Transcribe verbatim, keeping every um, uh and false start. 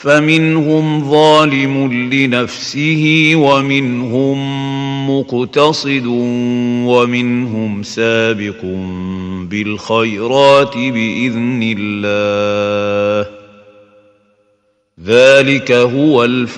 فمنهم ظالم لنفسه ومنهم مقتصد ومنهم سابق بالخيرات بإذن الله ذلك هو الفضل